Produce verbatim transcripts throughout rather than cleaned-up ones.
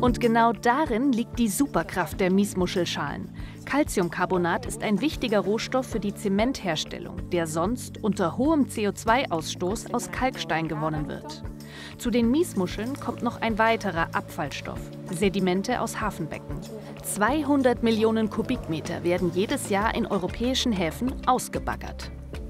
Und genau darin liegt die Superkraft der Miesmuschelschalen. Calciumcarbonat ist ein wichtiger Rohstoff für die Zementherstellung, der sonst unter hohem C O zwei Ausstoß aus Kalkstein gewonnen wird. Zu den Miesmuscheln kommt noch ein weiterer Abfallstoff, Sedimente aus Hafenbecken. zweihundert Millionen Kubikmeter werden jedes Jahr in europäischen Häfen ausgebaggert.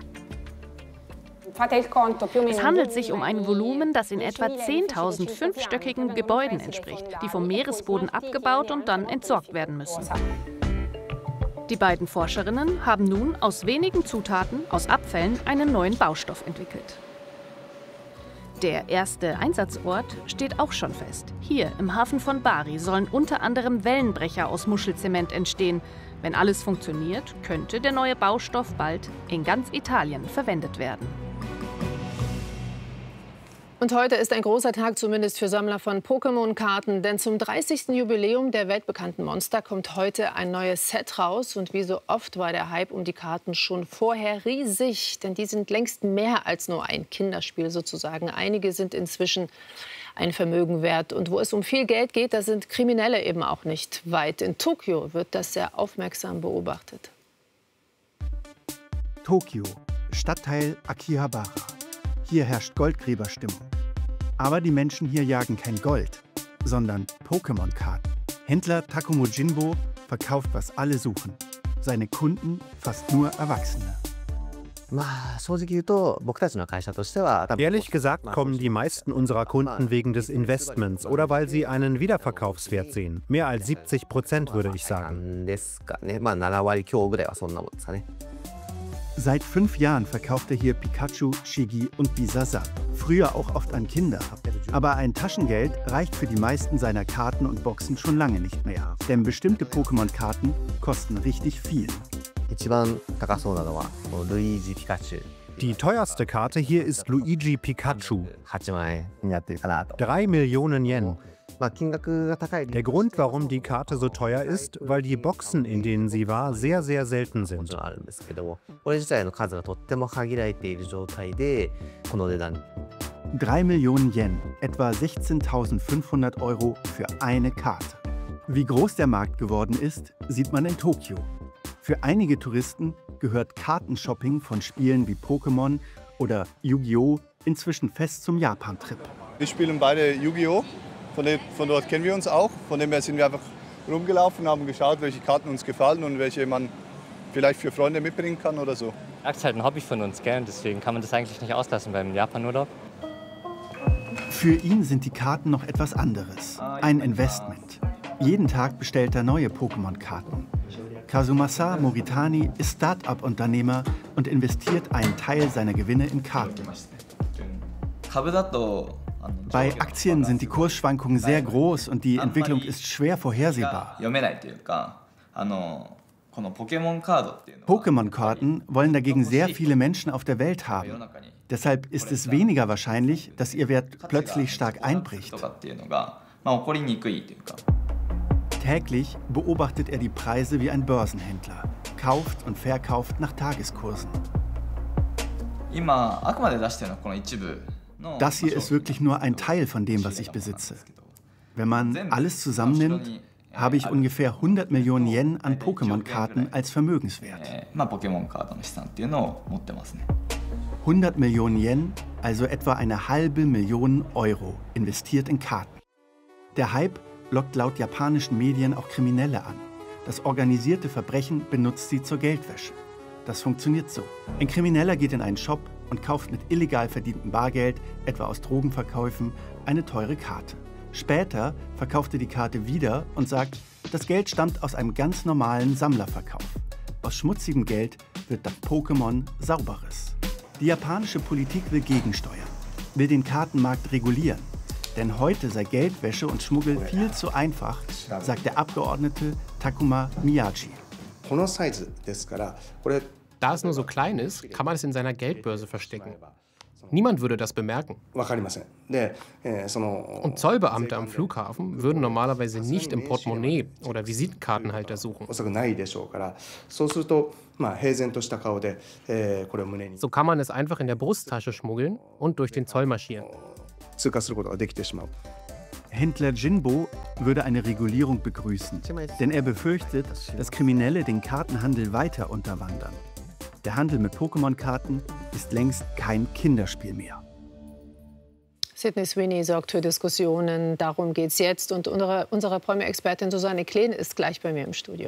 Es handelt sich um ein Volumen, das in etwa zehntausend fünfstöckigen Gebäuden entspricht, die vom Meeresboden abgebaut und dann entsorgt werden müssen. Die beiden Forscherinnen haben nun aus wenigen Zutaten, aus Abfällen, einen neuen Baustoff entwickelt. Der erste Einsatzort steht auch schon fest. Hier im Hafen von Bari sollen unter anderem Wellenbrecher aus Muschelzement entstehen. Wenn alles funktioniert, könnte der neue Baustoff bald in ganz Italien verwendet werden. Und heute ist ein großer Tag zumindest für Sammler von Pokémon-Karten. Denn zum dreißigsten Jubiläum der weltbekannten Monster kommt heute ein neues Set raus. Und wie so oft war der Hype um die Karten schon vorher riesig. Denn die sind längst mehr als nur ein Kinderspiel sozusagen. Einige sind inzwischen ein Vermögen wert. Und wo es um viel Geld geht, da sind Kriminelle eben auch nicht weit. In Tokio wird das sehr aufmerksam beobachtet. Tokio, Stadtteil Akihabara. Hier herrscht Goldgräberstimmung. Aber die Menschen hier jagen kein Gold, sondern Pokémon-Karten. Händler Takumo Jinbo verkauft, was alle suchen. Seine Kunden fast nur Erwachsene. Ehrlich gesagt kommen die meisten unserer Kunden wegen des Investments oder weil sie einen Wiederverkaufswert sehen. Mehr als siebzig Prozent, würde ich sagen. Seit fünf Jahren verkauft er hier Pikachu, Shiggy und Bisasam. Früher auch oft an Kinder. Aber ein Taschengeld reicht für die meisten seiner Karten und Boxen schon lange nicht mehr. Denn bestimmte Pokémon-Karten kosten richtig viel. Die teuerste Karte hier ist Luigi Pikachu. Drei Millionen Yen. Der Grund, warum die Karte so teuer ist, weil die Boxen, in denen sie war, sehr, sehr selten sind. Drei Millionen Yen, etwa sechzehntausendfünfhundert Euro für eine Karte. Wie groß der Markt geworden ist, sieht man in Tokio. Für einige Touristen gehört Kartenshopping von Spielen wie Pokémon oder Yu-Gi-Oh! Inzwischen fest zum Japan-Trip. Wir spielen beide Yu-Gi-Oh! Von, dem, von dort kennen wir uns auch. Von dem her sind wir einfach rumgelaufen, haben geschaut, welche Karten uns gefallen und welche man vielleicht für Freunde mitbringen kann oder so. Das ist halt ein Hobby von uns, gell? Deswegen kann man das eigentlich nicht auslassen beim Japan-Urlaub. Für ihn sind die Karten noch etwas anderes. Ein Investment. Jeden Tag bestellt er neue Pokémon-Karten. Kazumasa Moritani ist Start-up-Unternehmer und investiert einen Teil seiner Gewinne in Karten. Bei Aktien sind die Kursschwankungen sehr groß und die Entwicklung ist schwer vorhersehbar. Pokémon-Karten wollen dagegen sehr viele Menschen auf der Welt haben. Deshalb ist es weniger wahrscheinlich, dass ihr Wert plötzlich stark einbricht. Täglich beobachtet er die Preise wie ein Börsenhändler, kauft und verkauft nach Tageskursen. Das hier ist wirklich nur ein Teil von dem, was ich besitze. Wenn man alles zusammennimmt, habe ich ungefähr hundert Millionen Yen an Pokémon-Karten als Vermögenswert. hundert Millionen Yen, also etwa eine halbe Million Euro, investiert in Karten. Der Hype lockt laut japanischen Medien auch Kriminelle an. Das organisierte Verbrechen benutzt sie zur Geldwäsche. Das funktioniert so. Ein Krimineller geht in einen Shop und kauft mit illegal verdientem Bargeld, etwa aus Drogenverkäufen, eine teure Karte. Später verkauft er die Karte wieder und sagt, das Geld stammt aus einem ganz normalen Sammlerverkauf. Aus schmutzigem Geld wird das Pokémon sauberes. Die japanische Politik will gegensteuern, will den Kartenmarkt regulieren. Denn heute sei Geldwäsche und Schmuggel viel zu einfach, sagt der Abgeordnete Takuma Miyaji. Da es nur so klein ist, kann man es in seiner Geldbörse verstecken. Niemand würde das bemerken. Und Zollbeamte am Flughafen würden normalerweise nicht im Portemonnaie oder Visitenkartenhalter suchen. So kann man es einfach in der Brusttasche schmuggeln und durch den Zoll marschieren. Händler Jinbo würde eine Regulierung begrüßen, denn er befürchtet, dass Kriminelle den Kartenhandel weiter unterwandern. Der Handel mit Pokémon-Karten ist längst kein Kinderspiel mehr. Sydney Sweeney sorgt für Diskussionen, darum geht es jetzt. Und unsere, unsere Promi-Expertin Susanne Kleen ist gleich bei mir im Studio.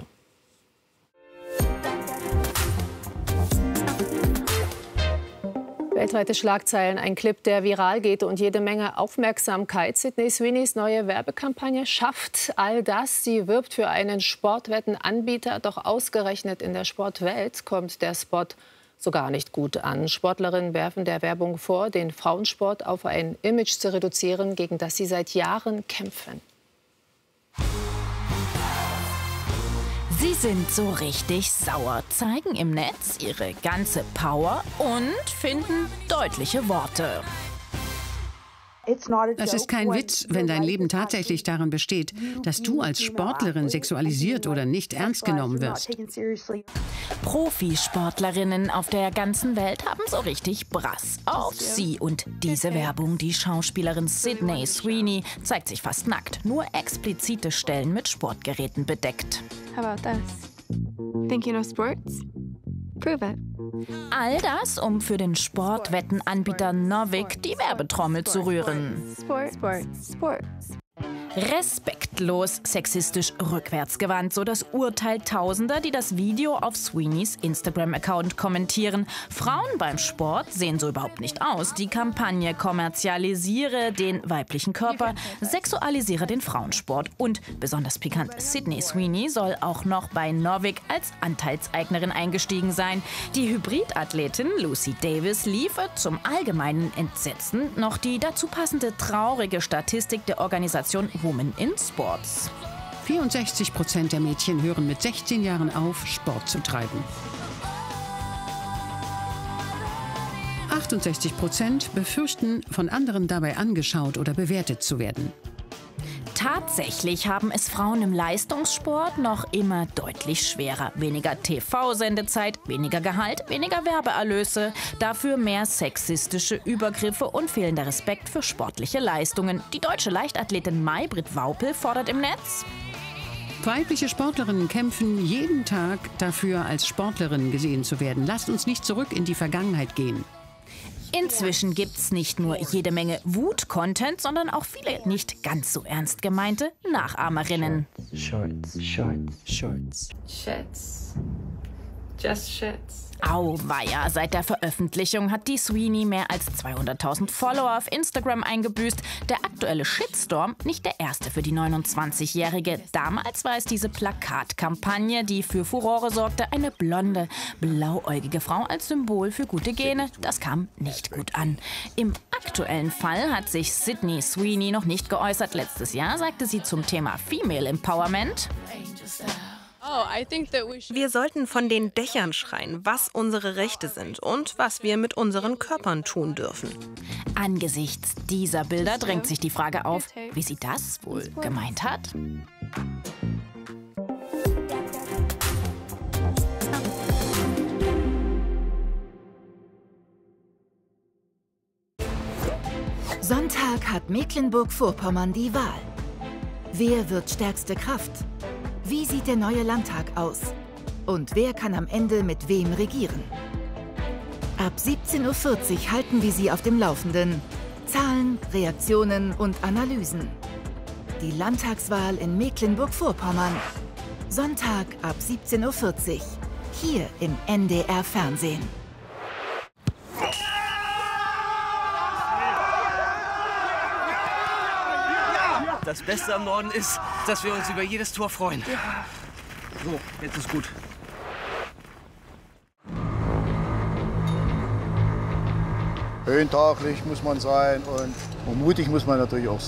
Weltweite Schlagzeilen, ein Clip, der viral geht und jede Menge Aufmerksamkeit. Sydney Sweeneys neue Werbekampagne schafft all das. Sie wirbt für einen Sportwettenanbieter. Doch ausgerechnet in der Sportwelt kommt der Spot so gar nicht gut an. Sportlerinnen werfen der Werbung vor, den Frauensport auf ein Image zu reduzieren, gegen das sie seit Jahren kämpfen. Sie sind so richtig sauer, zeigen im Netz ihre ganze Power und finden deutliche Worte. Es ist kein Witz, wenn dein Leben tatsächlich darin besteht, dass du als Sportlerin sexualisiert oder nicht ernst genommen wirst. Profisportlerinnen auf der ganzen Welt haben so richtig Brass auf sie. Und diese Werbung, die Schauspielerin Sydney Sweeney, zeigt sich fast nackt, nur explizite Stellen mit Sportgeräten bedeckt. How about this? Thinking of sports? Prove it. All das, um für den Sportwettenanbieter Novik die Werbetrommel zu rühren. Sport, Sport, Sports. Respektlos, sexistisch, rückwärtsgewandt, so das Urteil Tausender, die das Video auf Sweeneys Instagram-Account kommentieren. Frauen beim Sport sehen so überhaupt nicht aus. Die Kampagne kommerzialisiere den weiblichen Körper, sexualisiere den Frauensport. Und besonders pikant, Sydney Sweeney soll auch noch bei Novik als Anteilseignerin eingestiegen sein. Die Hybridathletin Lucy Davis liefert zum allgemeinen Entsetzen noch die dazu passende traurige Statistik der Organisation Women in Sports. vierundsechzig Prozent der Mädchen hören mit sechzehn Jahren auf, Sport zu treiben. achtundsechzig Prozent befürchten, von anderen dabei angeschaut oder bewertet zu werden. Tatsächlich haben es Frauen im Leistungssport noch immer deutlich schwerer. Weniger T V-Sendezeit, weniger Gehalt, weniger Werbeerlöse. Dafür mehr sexistische Übergriffe und fehlender Respekt für sportliche Leistungen. Die deutsche Leichtathletin May-Britt Waupel fordert im Netz: Weibliche Sportlerinnen kämpfen jeden Tag dafür, als Sportlerinnen gesehen zu werden. Lasst uns nicht zurück in die Vergangenheit gehen. Inzwischen gibt's nicht nur jede Menge Wut-Content, sondern auch viele nicht ganz so ernst gemeinte Nachahmerinnen. Shorts, Shorts, Shorts. Shits. Just shits. Auweia, seit der Veröffentlichung hat die Sweeney mehr als zweihunderttausend Follower auf Instagram eingebüßt. Der aktuelle Shitstorm nicht der erste für die neunundzwanzigjährige. Damals war es diese Plakatkampagne, die für Furore sorgte. Eine blonde, blauäugige Frau als Symbol für gute Gene. Das kam nicht gut an. Im aktuellen Fall hat sich Sydney Sweeney noch nicht geäußert. Letztes Jahr sagte sie zum Thema Female Empowerment: Wir sollten von den Dächern schreien, was unsere Rechte sind und was wir mit unseren Körpern tun dürfen. Angesichts dieser Bilder drängt sich die Frage auf, wie sie das wohl gemeint hat. Sonntag hat Mecklenburg-Vorpommern die Wahl. Wer wird stärkste Kraft? Wie sieht der neue Landtag aus? Und wer kann am Ende mit wem regieren? Ab siebzehn Uhr vierzig halten wir Sie auf dem Laufenden. Zahlen, Reaktionen und Analysen. Die Landtagswahl in Mecklenburg-Vorpommern. Sonntag ab siebzehn Uhr vierzig. Hier im N D R-Fernsehen. Das Beste am Norden ist, dass wir uns über jedes Tor freuen. Ja. So, jetzt ist gut. Höhentachlich muss man sein und mutig muss man natürlich auch sein.